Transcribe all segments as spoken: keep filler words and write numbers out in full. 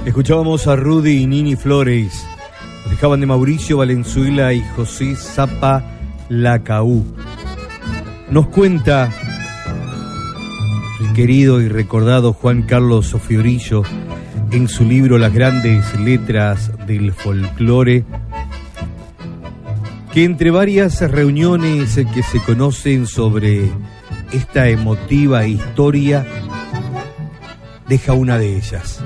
Escuchábamos a Rudy y Nini Flores. Nos dejaban de Mauricio Valenzuela y José Zapa Lacaú. Nos cuenta el querido y recordado Juan Carlos Fiorillo en su libro Las grandes letras del folclore, que entre varias reuniones que se conocen sobre esta emotiva historia, deja una de ellas.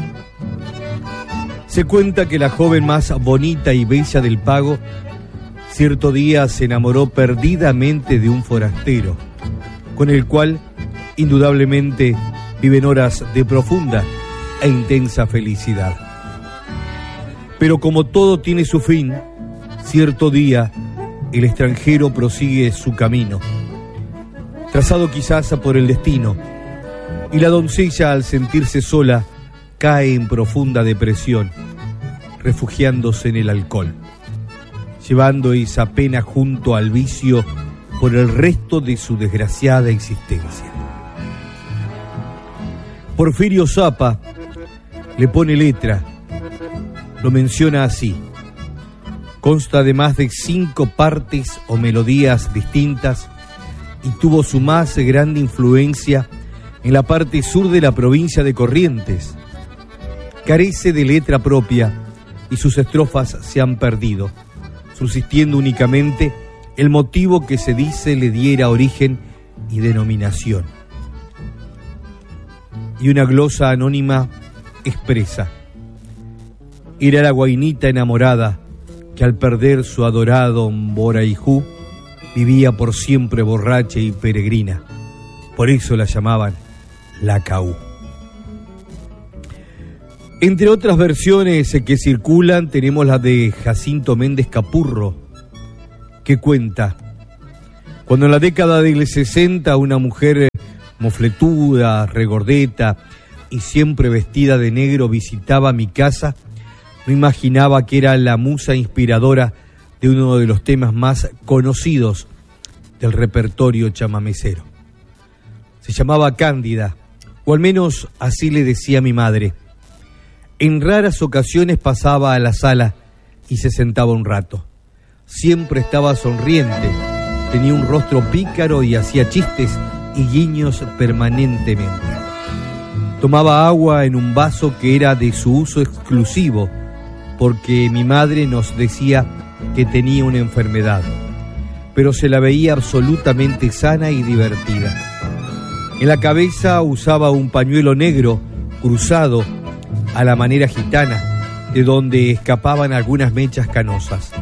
Se cuenta que la joven más bonita y bella del Pago cierto día se enamoró perdidamente de un forastero, con el cual indudablemente viven horas de profunda e intensa felicidad. Pero como todo tiene su fin, cierto día el extranjero prosigue su camino, trazado quizás por el destino, y la doncella, al sentirse sola, cae en profunda depresión, refugiándose en el alcohol, llevando esa pena junto al vicio por el resto de su desgraciada existencia. Porfirio Zapa le pone letra, lo menciona así: consta de más de cinco partes o melodías distintas y tuvo su más grande influencia en la parte sur de la provincia de Corrientes. Carece de letra propia y sus estrofas se han perdido, subsistiendo únicamente el motivo que se dice le diera origen y denominación. Y una glosa anónima expresa: era la guainita enamorada que al perder su adorado Boraijú vivía por siempre borracha y peregrina, por eso la llamaban Lacaú. Entre otras versiones que circulan tenemos la de Jacinto Méndez Capurro, que cuenta: cuando en la década del sesenta una mujer mofletuda, regordeta y siempre vestida de negro visitaba mi casa, no imaginaba que era la musa inspiradora de uno de los temas más conocidos del repertorio chamamecero. Se llamaba Cándida, o al menos así le decía mi madre. En raras ocasiones pasaba a la sala y se sentaba un rato. Siempre estaba sonriente, tenía un rostro pícaro y hacía chistes y guiños permanentemente. Tomaba agua en un vaso que era de su uso exclusivo, porque mi madre nos decía que tenía una enfermedad, pero se la veía absolutamente sana y divertida. En la cabeza usaba un pañuelo negro cruzado a la manera gitana, de donde escapaban algunas mechas canosas.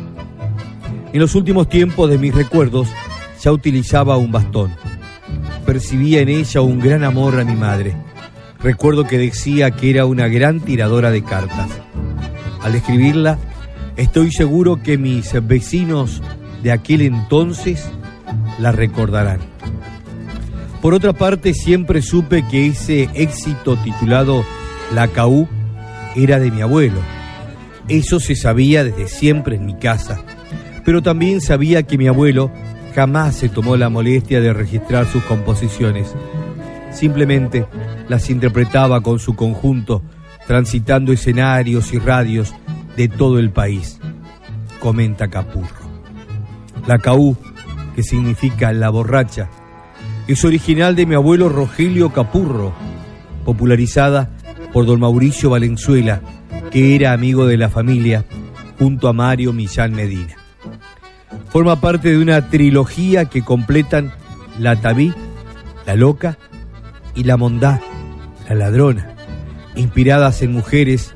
En los últimos tiempos de mis recuerdos ya utilizaba un bastón. Percibía en ella un gran amor a mi madre. Recuerdo que decía que era una gran tiradora de cartas. Al escribirla, estoy seguro que mis vecinos de aquel entonces la recordarán. Por otra parte, siempre supe que ese éxito titulado Lacaú era de mi abuelo. Eso se sabía desde siempre en mi casa, pero también sabía que mi abuelo jamás se tomó la molestia de registrar sus composiciones. Simplemente las interpretaba con su conjunto, transitando escenarios y radios de todo el país, comenta Capurro. Lacaú, que significa la borracha, es original de mi abuelo Rogelio Capurro, popularizada por don Mauricio Valenzuela, que era amigo de la familia, junto a Mario Millán Medina. Forma parte de una trilogía que completan La Tabí, La Loca y La Mondá, La Ladrona, inspiradas en mujeres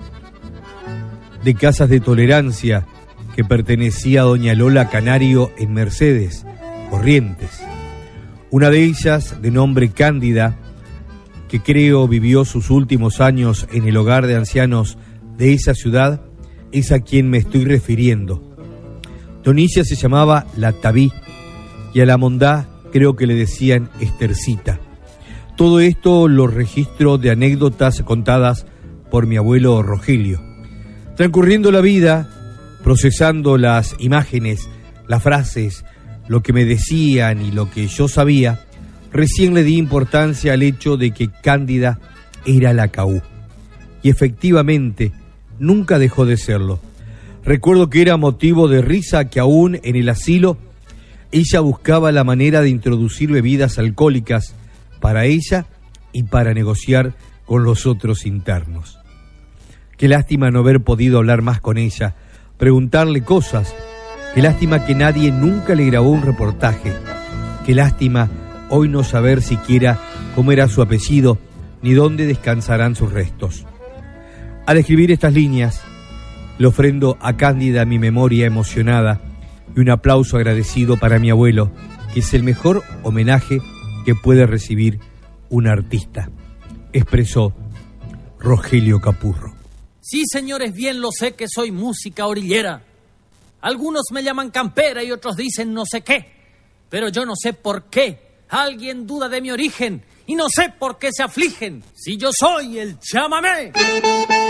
de casas de tolerancia que pertenecía a doña Lola Canario en Mercedes, Corrientes. Una de ellas, de nombre Cándida, que creo vivió sus últimos años en el hogar de ancianos de esa ciudad, es a quien me estoy refiriendo. Donicia se llamaba La Tabí y a la Mondá creo que le decían Estercita. Todo esto lo registro de anécdotas contadas por mi abuelo Rogelio. Transcurriendo la vida, procesando las imágenes, las frases, lo que me decían y lo que yo sabía, recién le di importancia al hecho de que Cándida era Lacaú. y efectivamente nunca dejó de serlo. Recuerdo que era motivo de risa que aún en el asilo ella buscaba la manera de introducir bebidas alcohólicas para ella y para negociar con los otros internos. Qué lástima no haber podido hablar más con ella, preguntarle cosas. Qué lástima que nadie nunca le grabó un reportaje. Qué lástima hoy no saber siquiera cómo era su apellido ni dónde descansarán sus restos. Al escribir estas líneas, le ofrendo a Cándida mi memoria emocionada y un aplauso agradecido para mi abuelo, que es el mejor homenaje que puede recibir un artista, expresó Rogelio Capurro. Sí, señores, bien lo sé que soy música orillera. Algunos me llaman campera y otros dicen no sé qué. Pero yo no sé por qué. Alguien duda de mi origen y no sé por qué se afligen. Si yo soy el chamamé.